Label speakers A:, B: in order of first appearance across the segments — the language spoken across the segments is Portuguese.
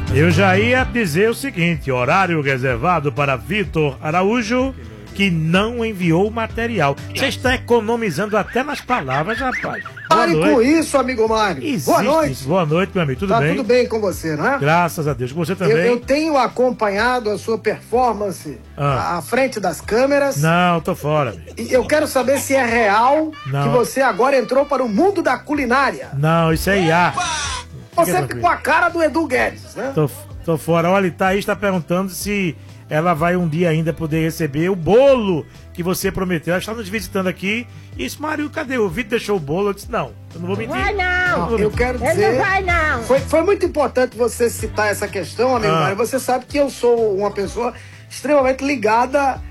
A: Eu já ia dizer o seguinte: horário reservado para Vitor Araújo, que não enviou o material. Você está economizando até nas palavras, rapaz.
B: Pare com isso, amigo Mário. Boa noite.
A: Boa noite, meu amigo. Tudo bem?
B: Tá tudo bem com você, não é?
A: Graças a Deus. Com você também?
B: Eu tenho acompanhado a sua performance à frente das câmeras.
A: Não, tô fora. Amigo.
B: E eu quero saber se é real que você agora entrou para o mundo da culinária.
A: Não, isso é IA.
B: Você com a cara do Edu Guedes, né?
A: Tô fora. Olha, Thaís tá perguntando se ela vai um dia ainda poder receber o bolo que você prometeu. Ela está nos visitando aqui. E isso, Mário, cadê? O Vitor deixou o bolo. Eu disse, não, eu não vou mentir.
C: Vai não!
B: Eu quero dizer...
C: Ele não vai não!
B: Foi muito importante você citar essa questão, amigo Mário. Você sabe que eu sou uma pessoa extremamente ligada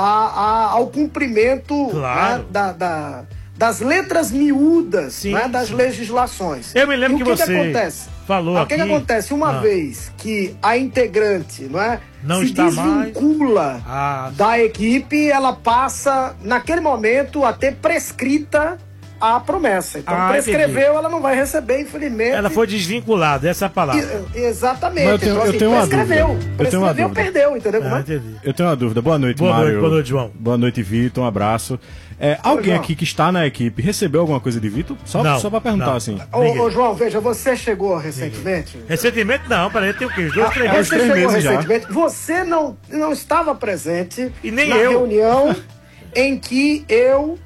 B: ao cumprimento,
A: claro,
B: né, das letras miúdas, né, das legislações.
A: Eu me lembro que você
B: acontece?
A: Falou
B: aqui. O que acontece? Uma vez que a integrante,
A: não
B: se
A: está
B: desvincula da equipe, ela passa, naquele momento, a ter prescrita a promessa. Então, prescreveu, ela não vai receber, infelizmente.
A: Ela foi desvinculada, essa é a palavra.
B: Exatamente.
D: Mas eu tenho uma dúvida.
B: Prescreveu, perdeu, entendeu?
D: Eu tenho uma dúvida. Boa noite, Mário.
A: Boa noite, João.
D: Boa noite, Vitor. Um abraço. Alguém aqui que está na equipe recebeu alguma coisa de Vitor? Só pra perguntar, assim.
B: Ô, João, veja, você chegou recentemente?
A: Recentemente não, peraí, tem o quê? 2, 3
B: meses. Você chegou recentemente.
D: Já.
B: Você não estava presente
A: e nem
B: na reunião em que eu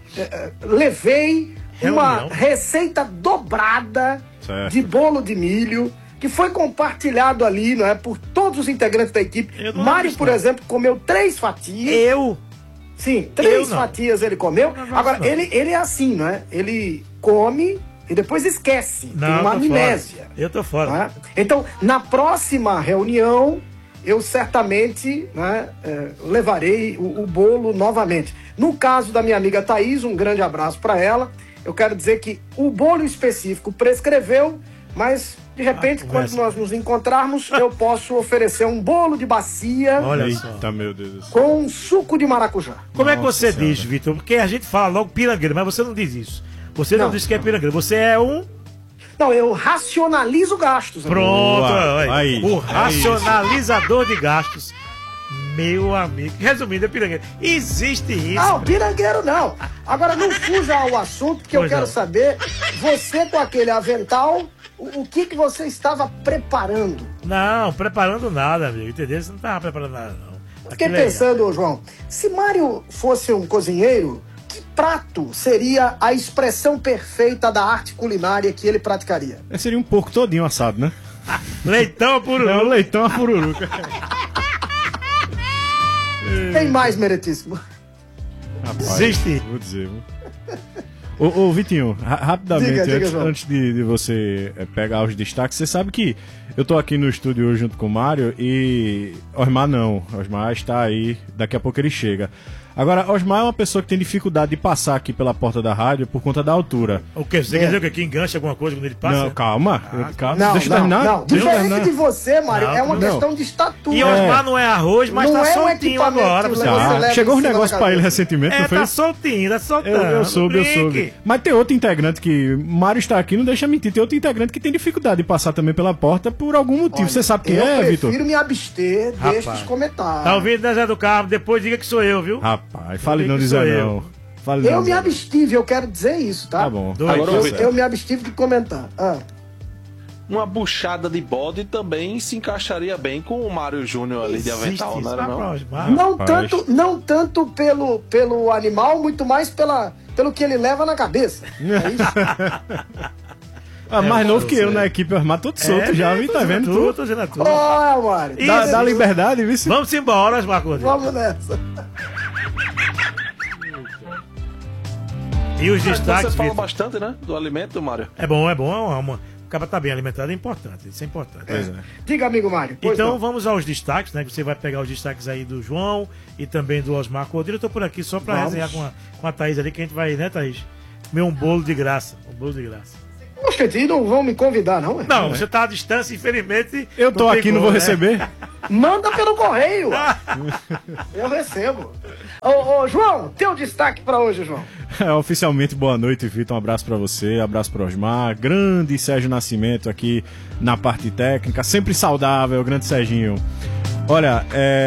B: levei uma receita dobrada de bolo de milho que foi compartilhado ali, não é, por todos os integrantes da equipe. Mário, por exemplo, comeu 3 fatias. Sim, 3 fatias ele comeu. Agora, ele é assim, não é? Ele come e depois esquece. Tem uma amnésia.
A: Eu tô fora.
B: É? Então, na próxima reunião, eu certamente levarei o bolo novamente. No caso da minha amiga Thaís, um grande abraço para ela. Eu quero dizer que o bolo específico prescreveu, mas de repente, quando nós nos encontrarmos, eu posso oferecer um bolo de bacia.
A: Olha só.
D: Eita, meu Deus.
B: Com suco de maracujá.
A: Como é que você diz, Vitor? Porque a gente fala logo pirangueiro, mas você não diz isso. Você não diz que é pirangueiro. Você é um...
B: Não, eu racionalizo gastos.
A: Pronto. Aí. O racionalizador de gastos. Meu amigo. Resumindo, é pirangueiro. Existe isso.
B: Não, pirangueiro não. Agora não fuja ao assunto, porque eu quero saber, você com aquele avental, o que você estava preparando?
A: Não, preparando nada, amigo. Entendeu? Você não estava preparando nada, não.
B: Fiquei pensando, João, se Mário fosse um cozinheiro, que prato seria a expressão perfeita da arte culinária que ele praticaria?
D: Seria um porco todinho assado, né?
A: Leitão a pururuca.
D: É, um leitão a pururuca.
B: Tem mais, meritíssimo.
D: Rapaz, existe. Vou dizer. Ô Vitinho, rapidamente, antes de você pegar os destaques, você sabe que eu tô aqui no estúdio hoje junto com o Mário e Osmar está aí, daqui a pouco ele chega. Agora, Osmar é uma pessoa que tem dificuldade de passar aqui pela porta da rádio por conta da altura.
A: O quê? Você quer dizer que aqui engancha alguma coisa quando ele passa?
D: Não, calma.
B: Não, deixa eu terminar. Não. Diferente de você, Mário, é uma questão de estatura.
A: E Osmar não é arroz, mas tá soltinho agora.
D: Chegou um negócio pra ele recentemente, não foi?
A: Tá soltinho, tá soltando.
D: Eu soube. Mas tem outro integrante que... Mário está aqui, não deixa mentir. Tem outro integrante que tem dificuldade de passar também pela porta por algum motivo. Olha, você sabe quem é, Vitor?
B: Eu prefiro me abster destes comentários.
A: Tá ouvindo, né, Zé do Carmo? Depois diga que sou eu, viu?
D: Rapaz, fale não dizer não.
B: Eu me abstive, eu quero dizer isso, tá?
D: Tá bom.
B: Agora, eu me abstive de comentar.
E: Uma buchada de bode também se encaixaria bem com o Mário Júnior ali de avental, não?
B: Não tanto pelo animal, muito mais pelo que ele leva na cabeça. É isso?
D: Mais novo que eu na equipe, armado todo solto já, viu? Tá vendo tudo?
A: Tô dizendo tudo.
B: Olha, Mário.
D: Dá liberdade, viu?
A: Vamos embora, Osmar Coutinho.
B: Vamos nessa.
A: E os destaques...
E: Você fala bastante, né? Do alimento, Mário.
A: É bom. O cara tá bem alimentado, é importante. Isso é importante.
B: Diga, amigo Mário.
A: Então vamos aos destaques, né? Que você vai pegar os destaques aí do João e também do Osmar Coutinho. Eu tô por aqui só pra resenhar com a Thaís ali, que a gente vai, né, Thaís? Comer um bolo de graça.
B: Poxa, não vão me convidar, não?
A: Não, você tá à distância, infelizmente.
D: Eu tô aqui, não vou receber.
B: Manda pelo correio. Eu recebo. Ô, João, teu destaque pra hoje, João.
D: Oficialmente, boa noite, Vitor. Um abraço pra você, abraço pro Osmar. Grande Sérgio Nascimento aqui na parte técnica, sempre saudável, grande Serginho. Olha,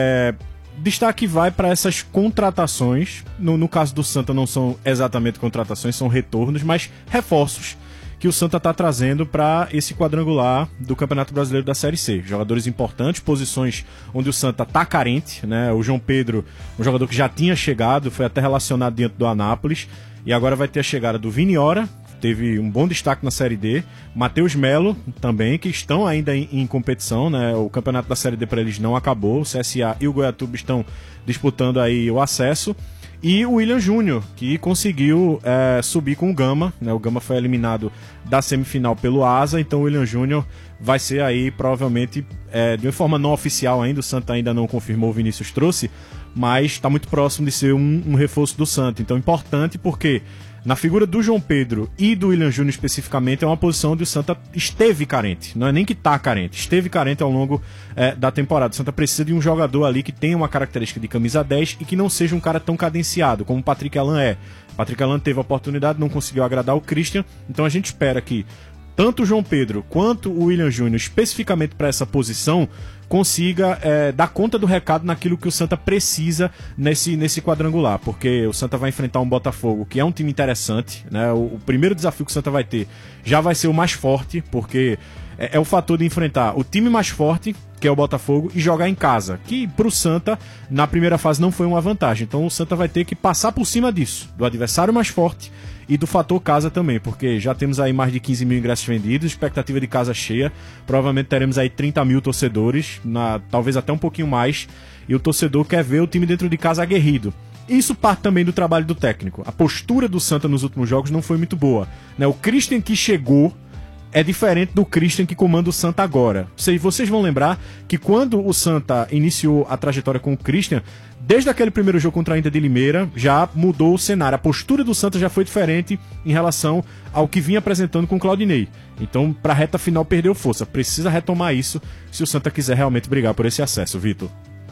D: destaque vai para essas contratações. No caso do Santa não são exatamente contratações, são retornos, mas reforços que o Santa está trazendo para esse quadrangular do Campeonato Brasileiro da Série C. Jogadores importantes, posições onde o Santa está carente, né? O João Pedro, um jogador que já tinha chegado, foi até relacionado dentro do Anápolis, e agora vai ter a chegada do Viniora, teve um bom destaque na Série D, Matheus Melo também, que estão ainda em competição, né? O campeonato da Série D para eles não acabou, o CSA e o Goiatuba estão disputando aí o acesso, e o William Júnior, que conseguiu subir com o Gama, né? O Gama foi eliminado da semifinal pelo Asa, então o William Júnior vai ser aí provavelmente de uma forma não oficial ainda, o Santa ainda não confirmou, o Vinícius trouxe, mas está muito próximo de ser um reforço do Santa, então importante porque na figura do João Pedro e do William Júnior especificamente, é uma posição onde o Santa esteve carente. Não é nem que está carente, esteve carente ao longo da temporada. O Santa precisa de um jogador ali que tenha uma característica de camisa 10 e que não seja um cara tão cadenciado como o Patrick Alan é. O Patrick Alan teve a oportunidade, não conseguiu agradar o Christian, então a gente espera que tanto o João Pedro quanto o William Júnior, especificamente para essa posição, consiga dar conta do recado naquilo que o Santa precisa nesse quadrangular, porque o Santa vai enfrentar um Botafogo que é um time interessante, né? O primeiro desafio que o Santa vai ter já vai ser o mais forte, porque é o fator de enfrentar o time mais forte, que é o Botafogo, e jogar em casa, que pro Santa na primeira fase não foi uma vantagem, então o Santa vai ter que passar por cima disso, do adversário mais forte e do fator casa também, porque já temos aí mais de 15 mil ingressos vendidos, expectativa de casa cheia, provavelmente teremos aí 30 mil torcedores, talvez até um pouquinho mais, e o torcedor quer ver o time dentro de casa aguerrido. Isso parte também do trabalho do técnico. A postura do Santa nos últimos jogos não foi muito boa, né? O Christian que chegou é diferente do Christian que comanda o Santa agora. Vocês vão lembrar que quando o Santa iniciou a trajetória com o Christian, desde aquele primeiro jogo contra a Inter de Limeira, já mudou o cenário. A postura do Santa já foi diferente em relação ao que vinha apresentando com o Claudinei. Então, para a reta final, perdeu força. Precisa retomar isso se o Santa quiser realmente brigar por esse acesso, Vitor.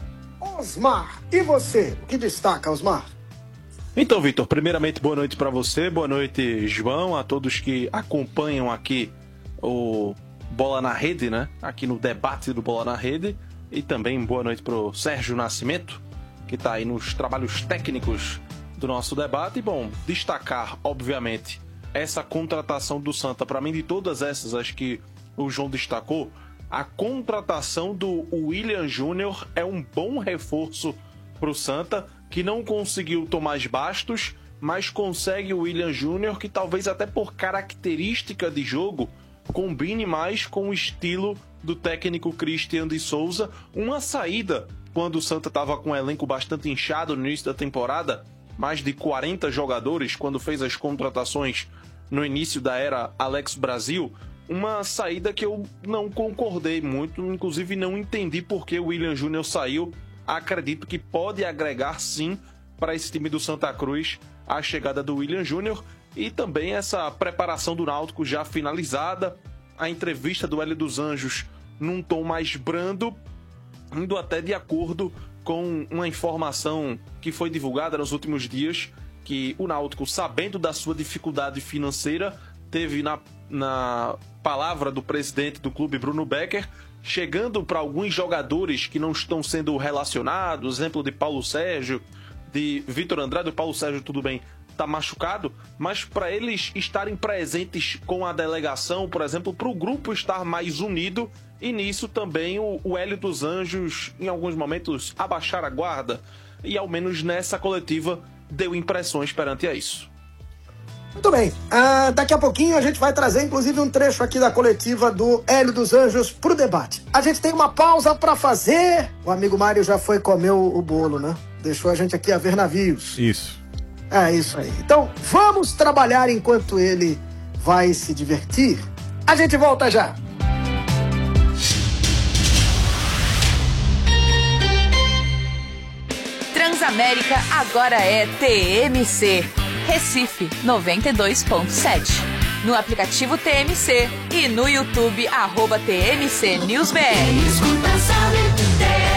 B: Osmar, e você? O que destaca, Osmar?
E: Então, Vitor, primeiramente, boa noite para você, boa noite, João, a todos que acompanham aqui o Bola na Rede, né? Aqui no debate do Bola na Rede. E também boa noite pro Sérgio Nascimento, que está aí nos trabalhos técnicos do nosso debate. E, bom, destacar, obviamente, essa contratação do Santa. Para mim, de todas essas, acho que o João destacou, a contratação do William Júnior é um bom reforço pro Santa, que não conseguiu Tomás Bastos, mas consegue o William Júnior, que talvez até por característica de jogo combine mais com o estilo do técnico Christian de Souza. Uma saída, quando o Santa estava com um elenco bastante inchado no início da temporada, mais de 40 jogadores, quando fez as contratações no início da era Alex Brasil, uma saída que eu não concordei muito, inclusive não entendi por que o William Júnior saiu. Acredito que pode agregar sim para esse time do Santa Cruz a chegada do William Júnior e também essa preparação do Náutico já finalizada, a entrevista do Hélio dos Anjos num tom mais brando, indo até de acordo com uma informação que foi divulgada nos últimos dias, que o Náutico, sabendo da sua dificuldade financeira, teve na palavra do presidente do clube, Bruno Becker, chegando para alguns jogadores que não estão sendo relacionados, exemplo de Paulo Sérgio, de Vitor Andrade. O Paulo Sérgio, tudo bem, está machucado, mas para eles estarem presentes com a delegação, por exemplo, para o grupo estar mais unido, e nisso também o Hélio dos Anjos, em alguns momentos, abaixar a guarda, e ao menos nessa coletiva deu impressões perante a isso.
B: Muito bem, daqui a pouquinho a gente vai trazer inclusive um trecho aqui da coletiva do Hélio dos Anjos pro debate. A gente tem uma pausa para fazer. O amigo Mário já foi comer o bolo, né? Deixou a gente aqui a ver navios.
D: Isso.
B: É isso aí. Então vamos trabalhar enquanto ele vai se divertir. A gente volta já.
C: Transamérica agora é TMC. Recife 92.7. No aplicativo TMC e no YouTube @TMC News BR.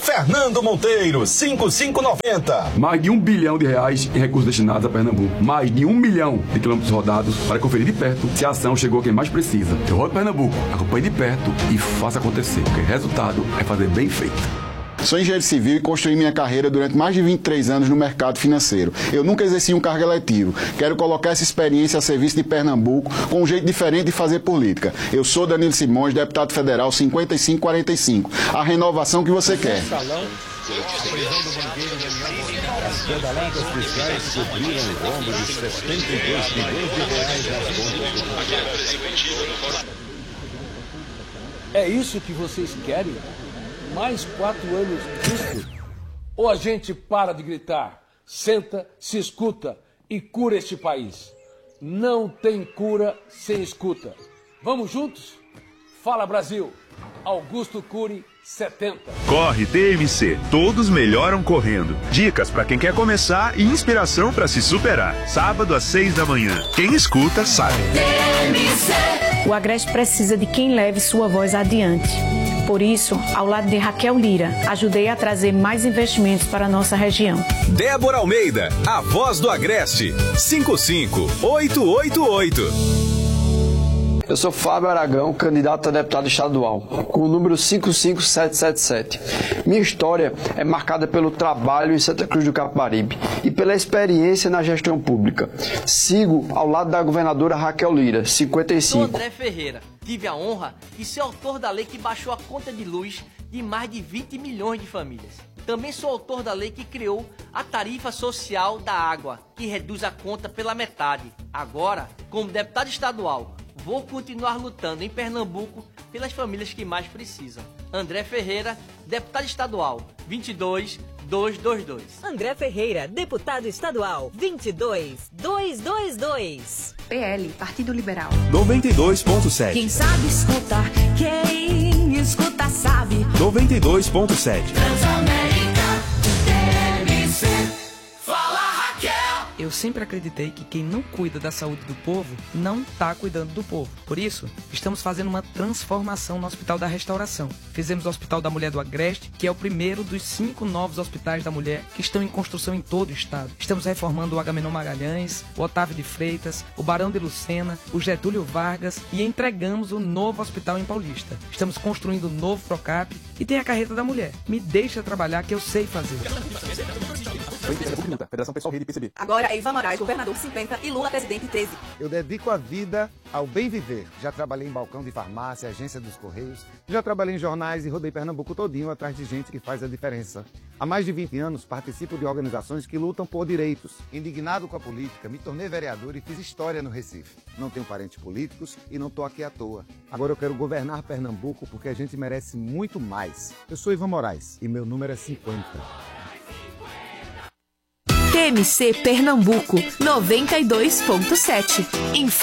F: Fernando Monteiro, 5590.
G: Mais de R$1 bilhão em recursos destinados a Pernambuco. Mais de 1 milhão de quilômetros rodados para conferir de perto se a ação chegou a quem mais precisa. Eu rodo Pernambuco, acompanhe de perto e faça acontecer, porque resultado é fazer bem feito.
H: Sou engenheiro civil e construí minha carreira durante mais de 23 anos no mercado financeiro. Eu nunca exerci um cargo eletivo. Quero colocar essa experiência a serviço de Pernambuco com um jeito diferente de fazer política. Eu sou Danilo Simões, deputado federal 5545. A renovação que você quer.
I: As pedaladas fiscais cobriram o rombo de 72 milhões de reais nas contas.
J: É isso que vocês querem? Mais 4 anos disso? Ou a gente para de gritar, senta, se escuta e cura este país? Não tem cura sem escuta. Vamos juntos? Fala Brasil! Augusto Cury, 70.
K: Corre TMC, todos melhoram correndo. Dicas para quem quer começar e inspiração para se superar. Sábado às 6 da manhã. Quem escuta sabe.
L: TMC. O Agreste precisa de quem leve sua voz adiante. Por isso, ao lado de Raquel Lira, ajudei a trazer mais investimentos para a nossa região.
F: Débora Almeida, a voz do Agreste, 55888.
M: Eu sou Fábio Aragão, candidato a deputado estadual, com o número 55777. Minha história é marcada pelo trabalho em Santa Cruz do Capibaribe e pela experiência na gestão pública. Sigo ao lado da governadora Raquel Lira, 55.
N: Sou André Ferreira. Tive a honra de ser autor da lei que baixou a conta de luz de mais de 20 milhões de famílias. Também sou autor da lei que criou a tarifa social da água, que reduz a conta pela metade. Agora, como deputado estadual, vou continuar lutando em Pernambuco pelas famílias que mais precisam. André Ferreira, deputado estadual, 22222.
O: André Ferreira, deputado estadual, 22222.
P: PL, Partido Liberal.
F: 92.7.
O: Quem sabe escutar, quem escuta sabe.
F: 92.7.
O: Transamérica, TMC.
N: Fala Raquel!
Q: Eu sempre acreditei que quem não cuida da saúde do povo não está cuidando do povo. Por isso, estamos fazendo uma transformação no Hospital da Restauração. Fizemos o Hospital da Mulher do Agreste, que é o primeiro dos 5 novos hospitais da mulher que estão em construção em todo o estado. Estamos reformando o Agamenon Magalhães, o Otávio de Freitas, o Barão de Lucena, o Getúlio Vargas e entregamos o novo hospital em Paulista. Estamos construindo o novo Procap e tem a carreta da mulher. Me deixa trabalhar que eu sei fazer.
R: Federação Pessoal Rede PCB.
S: Agora é Ivan Moraes, governador 50 e Lula, presidente 13.
T: Eu dedico a vida ao bem viver. Já trabalhei em balcão de farmácia, agência dos Correios, já trabalhei em jornais e rodei Pernambuco todinho atrás de gente que faz a diferença. Há mais de 20 anos participo de organizações que lutam por direitos. Indignado com a política, me tornei vereador e fiz história no Recife. Não tenho parentes políticos e não estou aqui à toa. Agora eu quero governar Pernambuco porque a gente merece muito mais. Eu sou Ivan Moraes e meu número é 50.
C: TMC Pernambuco 92.7.